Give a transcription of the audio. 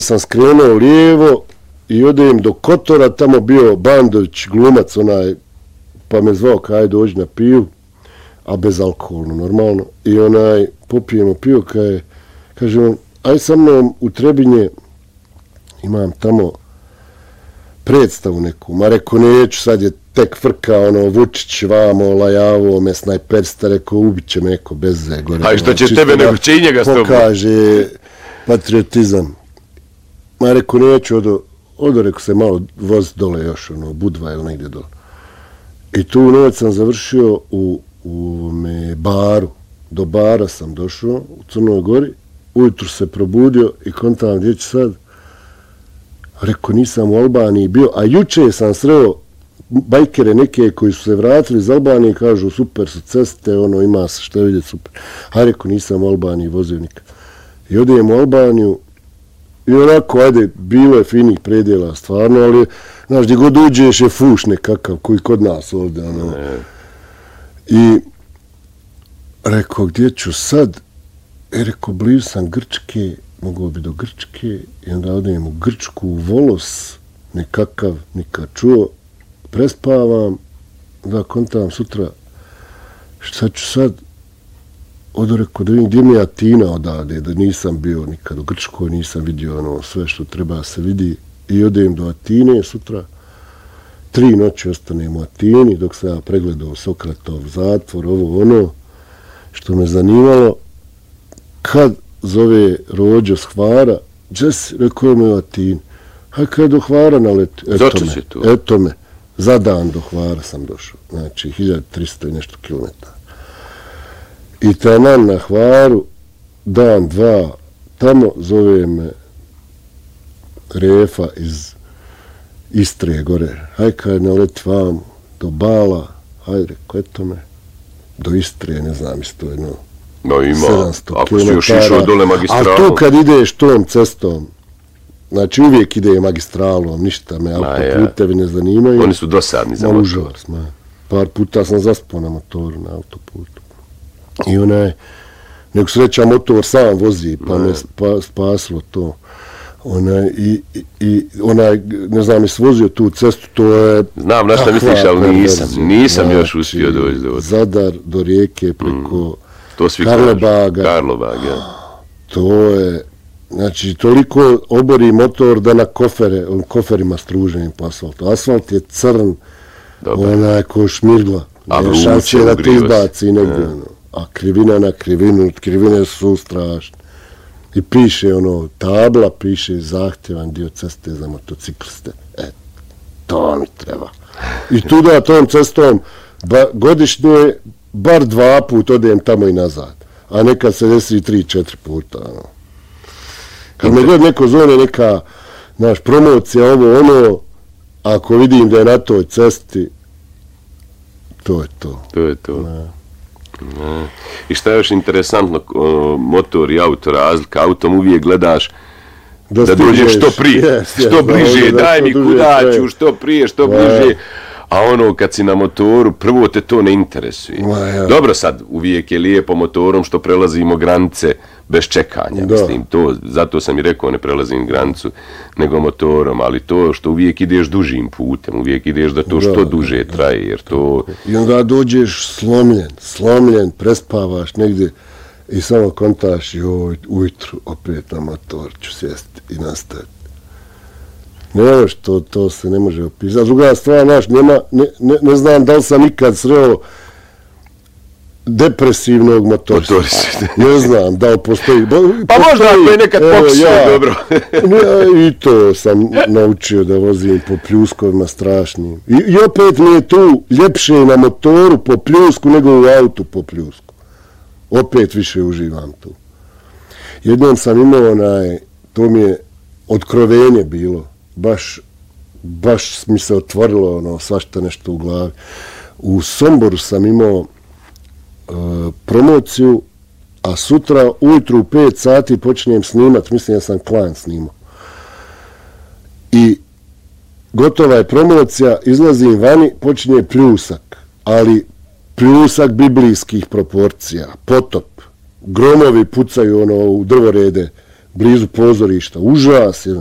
sam skrenuo lijevo i odem do Kotora, tamo bio Bandović, glumac onaj, pa me zvao kaj dođi na pivu, a bezalkoholno, normalno. I popijemo pivo, kaže on, aj sa mnom u Trebinje, imam tamo predstavu neku, ma reko neću, sad je tek frka, Vučić, vamo, lajavo, me snajpersta, reko, ubit će me neko bez zegore. A što će tebe, nego će i njega s tobom? Pokaže patriotizam. Ma reko neću, reko se malo voz dole još, Budva ili negdje dole. I tu noć sam završio u baru, do bara sam došao u Crnoj Gori, ujutru se probudio i kontam gdje ću sad. Rekao, nisam u Albaniji bio, a juče sam sreo bajkere neke koji su se vratili iz Albanije i kažu super su ceste, ima se što vidjeti super. A rekao, nisam u Albaniji vozio nikad. I odijem u Albaniju i onako, ajde, bilo je finih predjela stvarno, ali znaš, gdje god uđeš je fuš nekakav koji kod nas ovdje. I rekao, gdje ću sad? Rekao, blizu sam Grčke, mogao bi do Grčke i onda odem u Grčku, u Volos, nekakav, nikad čuo, prespavam, da kontam sutra, šta ću sad? Rekao, da vidim gdje mi je Atina odade, da nisam bio nikad u Grčkoj, nisam vidio sve što treba se vidi i odem do Atine sutra. 3 noći ostanem u Atini dok sam ja pregledao Sokratov zatvor, što me zanimalo. Kad zove Rođo s Hvara, gdje si? Rekao me u Atini. A kad do Hvara naleti? Eto me. Za dan do Hvara sam došao. Znači, 1300 i nešto kilometara. I taman na Hvaru, dan, 2, tamo zove me Refa iz Istre gore. Haj kad naleti vam do Bala, hajde, rekao, eto me. Do Istre, ne znam, isto jedno. No ima, 700 ako si još išao dole magistralom. A tu kad ideš tom cestom, znači uvijek ide magistralom, ništa me autoputevi ne zanimaju. Oni su dosadni za motor. Par puta sam zaspao na motoru, na autoputu. I nego sreća motor sam vozi, pa me spasilo to. Ne znam, jesi vozio tu cestu, to je... Znam na šta misliš, ali nisam još uspio doći do... Zadar do Rijeke preko... To svi Karlobaga. To je, znači, toliko obori motor da na koferima struženim po asfaltu. Asfalt je crn, ko šmirgla. A šanse da te izbaci negdje. A krivina na krivinu, krivine su strašne. I piše tabla, piše zahtjevan dio ceste za motocikliste. To mi treba. I tu da tom cestom godišnje bar 2 puta odem tamo i nazad, a nekad se desi 3-4 puta. Kad me god neko zove neka promocija, ako vidim da je na toj cesti, to je to. To je to. I šta je još interesantno, motor i auto razlika, autom uvijek gledaš da dođeš što prije, što bliže, daj mi kuda ću, što prije, što bliže. A kad si na motoru, prvo te to ne interesuje. Dobro, sad, uvijek je lijepo motorom što prelazimo granice bez čekanja. Mislim, zato sam i rekao ne prelazim granicu nego motorom, ali to što uvijek ideš dužim putem, uvijek ideš da to što duže traje, jer to... I onda dođeš slomljen, prespavaš negdje i samo kontaš i ujutru opet na motor ću sjesti i nastaviti. To se ne može opisati. Druga stvar, ne znam da li sam nikad sreo depresivnog motorista. Ne znam da li postoji. Pa možda ako je nekad pokušao, dobro. I to sam naučio da vozim po pljuskovima strašnim. I opet mi je tu ljepše na motoru po pljusku nego u autu po pljusku. Opet više uživam tu. Jednom sam imao to mi je otkrovenje bilo. Baš mi se otvorilo svašta nešto u glavi. U Somboru sam imao promociju, a sutra ujutru u 5 sati počinjem snimat, mislim da sam klan snimao. I gotova je promocija, izlazim vani, počinje pljusak, ali pljusak biblijskih proporcija, potop, gromovi pucaju u drvorede, blizu pozorišta, užas.